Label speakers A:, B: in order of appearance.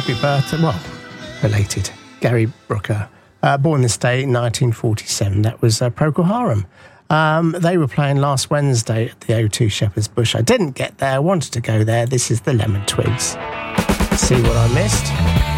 A: happy birthday. Well, related. Gary Brooker, born in the state in 1947. That was Procol Harum. They were playing last Wednesday at the O2 Shepherd's Bush. I didn't get there. I wanted to go there. This is the Lemon Twigs. See what I missed?